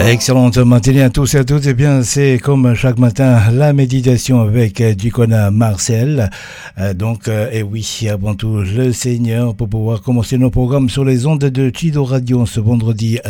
Excellente matinée à tous et à toutes. Eh bien, c'est comme chaque matin la méditation avec Dicona Marcel. Et oui, avant tout, le Seigneur pour pouvoir commencer nos programmes sur les ondes de Chido Radio ce vendredi